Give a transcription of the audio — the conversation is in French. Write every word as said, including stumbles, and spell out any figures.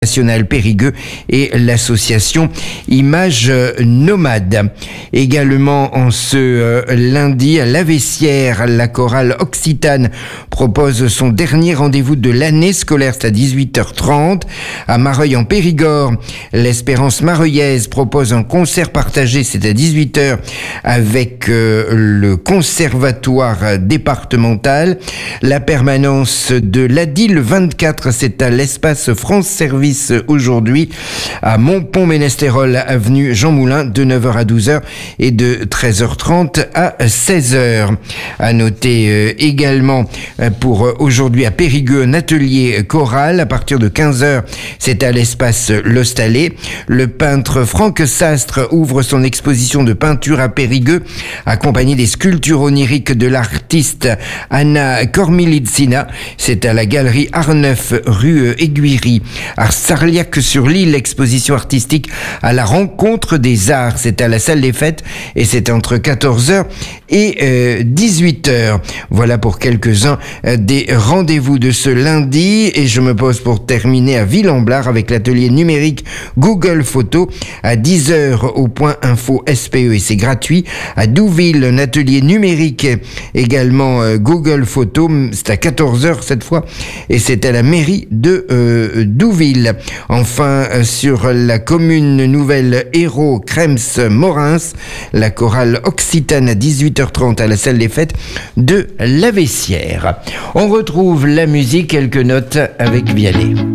national Périgueux et l'association Images Nomades. Également en ce euh, lundi à Laveissière, la chorale Occitane propose son dernier rendez-vous de l'année scolaire, c'est à dix-huit heures trente. À Mareuil en Périgord, l'Espérance Mareuillaise propose un concert partagé, c'est à dix-huit heures avec euh, le conservatoire départemental. La permanence de l'A D I le vingt-quatre, c'est à l'espace France Service aujourd'hui à Montpont-Ménestérol, avenue Jean Moulin, de neuf heures à douze heures et de treize heures trente à seize heures. À noter euh, également euh, pour euh, aujourd'hui à Périgueux un atelier choral à partir de quinze heures, c'est à l'espace L'Hostalet. Le peintre Franck Sastre ouvre son exposition de peinture à Périgueux, accompagné des sculptures oniriques de l'artiste Anna Kormilitsina. C'est à la galerie Arneuf, rue Aiguillerie. À Sarliac-sur-l'Île, l'exposition artistique à la rencontre des arts. C'est à la salle des fêtes et c'est entre quatorze heures et euh, dix-huit heures. Voilà pour quelques-uns euh, des rendez-vous de ce lundi. Et je me pose pour terminer à Ville-en-Blard avec l'atelier numérique Google Photo à dix heures au point info S P E et c'est gratuit. À Douville, un atelier numérique également euh, Google Photo, c'est à quatorze heures cette fois et c'est à la mairie de euh, Douville. Enfin, euh, sur la commune nouvelle Hérault Krems-Morins, la chorale Occitane à dix-huit heures trente à la salle des fêtes de Laveissière. On retrouve la musique, quelques notes avec Vianney.